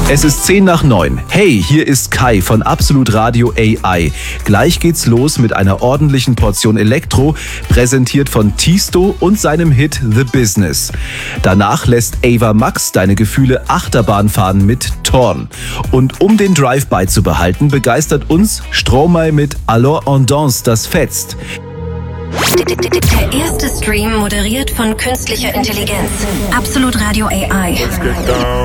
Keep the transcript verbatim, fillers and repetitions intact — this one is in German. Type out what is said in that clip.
Es ist zehn nach neun. Hey, hier ist Kai von Absolut Radio A I. Gleich geht's los mit einer ordentlichen Portion Elektro, präsentiert von Tiësto und seinem Hit The Business. Danach lässt Ava Max deine Gefühle Achterbahn fahren mit Torn. Und um den Drive beizubehalten, begeistert uns Stromae mit Alors on danse, das fetzt. Der erste Stream moderiert von künstlicher Intelligenz. Absolut Radio A I.